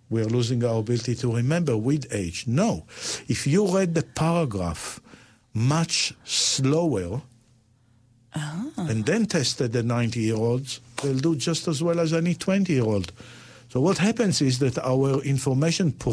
we're losing our ability to remember with age. No. If you read the paragraph much slower and then tested the 90-year-olds, they'll do just as well as any 20-year-old. So what happens is that our information